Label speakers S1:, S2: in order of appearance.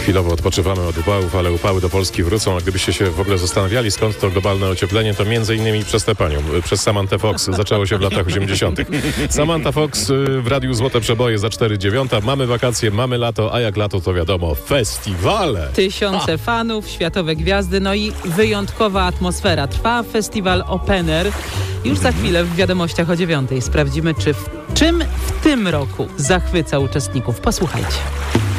S1: Chwilowo odpoczywamy od upałów, ale upały do Polski wrócą. A gdybyście się w ogóle zastanawiali, skąd to globalne ocieplenie, to między innymi przez tę panią, przez Samantę Fox. Zaczęło się w latach 80. Samantha Fox w Radiu Złote Przeboje za 4,9. Mamy wakacje, mamy lato, a jak lato to wiadomo, festiwale.
S2: Tysiące fanów, światowe gwiazdy, no i wyjątkowa atmosfera. Trwa festiwal Open Air. Już za chwilę w wiadomościach o 9 sprawdzimy, czym w tym roku zachwyca uczestników. Posłuchajcie.